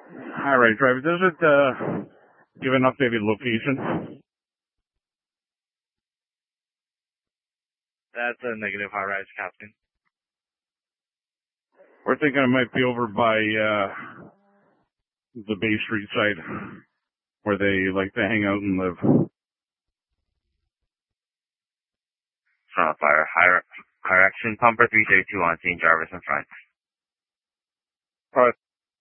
All right, driver. Does it give an updated location? That's a negative. High rise, Captain. We're thinking it might be over by the Bay Street side, where they like to hang out and live. Front fire. Correction. Pumper 332 on scene. Drivers in front. All right.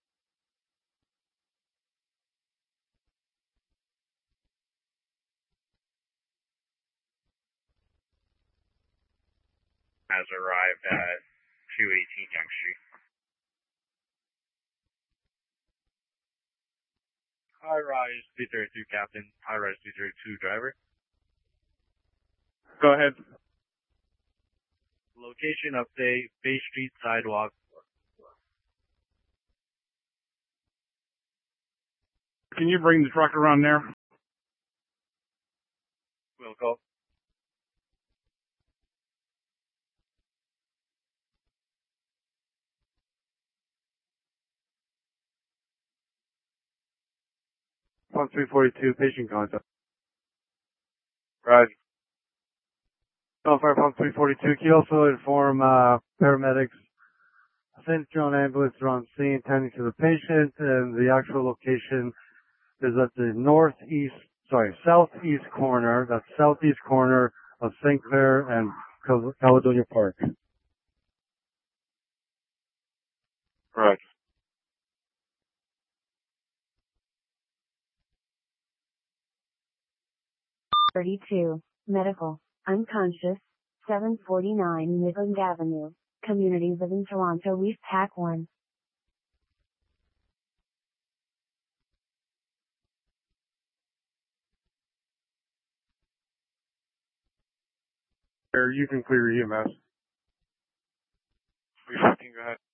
Has arrived at 218 Young Street. High rise 332, Captain. High rise 332, driver. Go ahead. Location update, Bay Street sidewalk. Can you bring the truck around there? Will go. Pump 342, patient contact. Right. Fire Pump 342. Can you also inform paramedics? St. John ambulance are on scene tending to the patient, and the actual location is at the southeast corner. That's southeast corner of St. Clair and Caledonia Park. Right. .32, medical, unconscious, 749 Midland Avenue, Community Living Toronto East Pack 1. You can clear EMS. 315, go ahead.